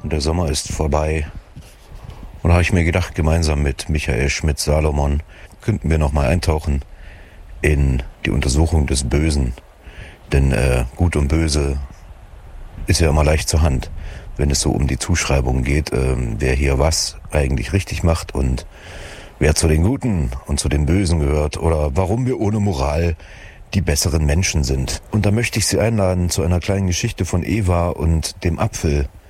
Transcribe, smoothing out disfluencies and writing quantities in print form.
und der Sommer ist vorbei. Und da habe ich mir gedacht, gemeinsam mit Michael Schmidt-Salomon könnten wir nochmal eintauchen in die Untersuchung des Bösen. Denn Gut und Böse ist ja immer leicht zur Hand, wenn es so um die Zuschreibung geht, wer hier was eigentlich richtig macht und wer zu den Guten und zu den Bösen gehört oder warum wir ohne Moral die besseren Menschen sind. Und da möchte ich Sie einladen zu einer kleinen Geschichte von Eva und dem Apfel.